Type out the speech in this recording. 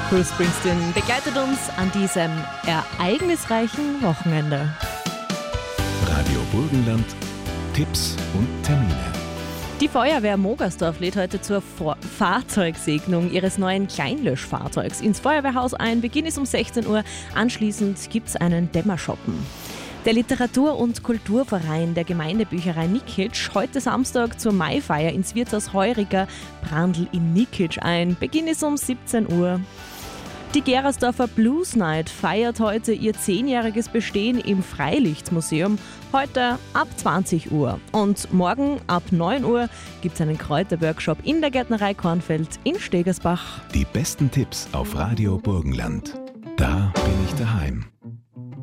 Bruce Springsteen begleitet uns an diesem ereignisreichen Wochenende. Radio Burgenland, Tipps und Termine. Die Feuerwehr Mogersdorf lädt heute zur Fahrzeugsegnung ihres neuen Kleinlöschfahrzeugs ins Feuerwehrhaus ein. Beginn ist um 16 Uhr. Anschließend gibt es einen Dämmerschoppen. Der Literatur- und Kulturverein der Gemeindebücherei Nikic heute Samstag zur Maifeier ins Wirtshaus Heuriger Brandl in Nikic ein. Beginn ist um 17 Uhr. Die Gerersdorfer Blues Night feiert heute ihr 10-jähriges Bestehen im Freilichtmuseum, heute ab 20 Uhr. Und morgen ab 9 Uhr gibt es einen Kräuterworkshop in der Gärtnerei Kornfeld in Stegersbach. Die besten Tipps auf Radio Burgenland. Da bin ich daheim.